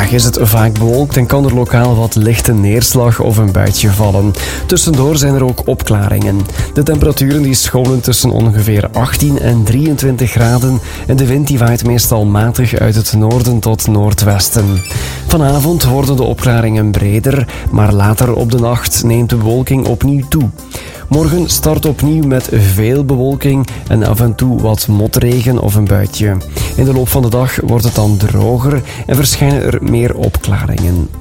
Vandaag is het vaak bewolkt en kan er lokaal wat lichte neerslag of een buitje vallen. Tussendoor zijn er ook opklaringen. De temperaturen die scholen tussen ongeveer 18 en 23 graden en de wind die waait meestal matig uit het noorden tot noordwesten. Vanavond worden de opklaringen breder, maar later op de nacht neemt de bewolking opnieuw toe. Morgen start opnieuw met veel bewolking en af en toe wat motregen of een buitje. In de loop van de dag wordt het dan droger en verschijnen er meer opklaringen.